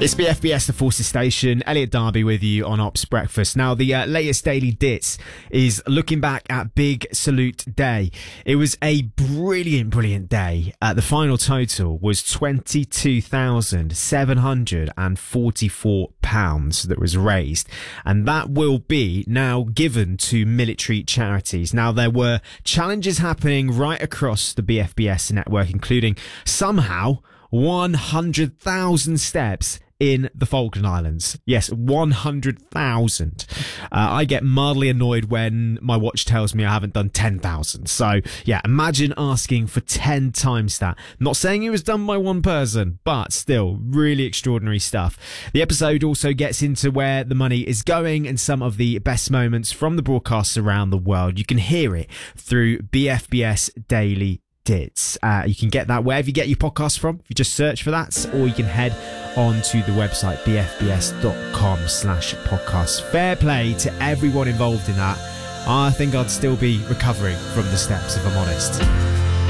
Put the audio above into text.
It's BFBS, the Forces Station. Elliot Darby with you on Ops Breakfast. Now, the latest Daily Dits is looking back at Big Salute Day. It was a brilliant day. The final total was £22,744 that was raised. And that will be now given to military charities. Now, there were challenges happening right across the BFBS network, including somehow 100,000 steps in the Falkland Islands. Yes, 100,000. I get mildly annoyed when my watch tells me I haven't done 10,000. So, yeah, imagine asking for 10 times that. Not saying it was done by one person, but still, really extraordinary stuff. The episode also gets into where the money is going and some of the best moments from the broadcasts around the world. You can hear it through BFBS Daily Dits. You can get that wherever you get your podcasts from. If you just search for that, or you can head onto the website bfbs.com/podcast. Fair play to everyone involved in that. I think I'd still be recovering from the steps, if I'm honest.